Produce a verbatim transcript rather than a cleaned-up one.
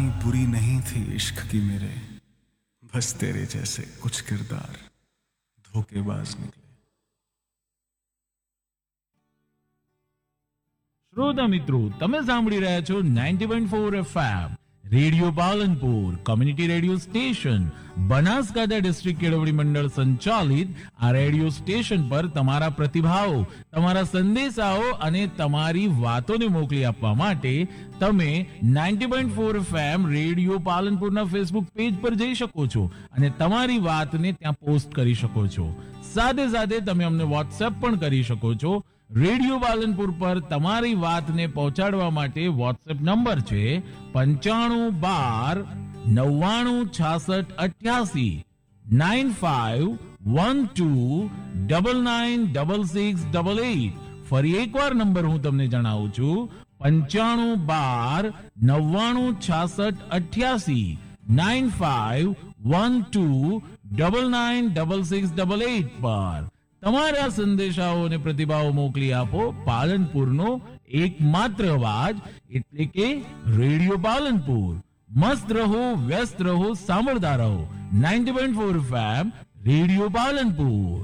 कहानी बुरी नहीं थी इश्क की मेरे, बस तेरे जैसे कुछ किरदार धोखेबाज निकले। શ્રોતા મિત્રો, તમે સાંભળી રહ્યા છો ninety point four FM radio Palanpur, community radio station, Banaskantha district કેળવણી મંડળ સંચાલિત આ રેડિયો સ્ટેશન પર તમારા પ્રતિભાવો, તમારા સંદેશાઓ અને તમારી વાતોને મોકલી આપવા માટે તમે ninety point four FM radio પાલનપુરના Facebook page પર જઈ શકો છો અને તમારી વાતને ત્યાં પોસ્ટ કરી શકો છો. સાથે સાથે તમે અમને વોટ્સએપ પણ કરી શકો છો. રેડિયો પાલનપુર પર તમારી વાતને પહોંચાડવા માટે વોટ્સએપ નંબર છે પંચાણું બાર નવ્વાણું છાસઠ અઠ્યાસી nine five one two double nine double six double eight. ફરી એકવાર નંબર હું તમને જણાવું છું, પંચાણું બાર નવ્વાણું છાસઠ અઠ્યાસી nine five one two double nine double six double eight પર તમારા સંદેશાઓ અને પ્રતિભાવો મોકલી આપો. પાલનપુરનો એકમાત્ર અવાજ એટલે કે રેડિયો પાલનપુર. મસ્ત રહો, વ્યસ્ત રહો, સાંભળતા રહો ninety point four FM radio Palanpur.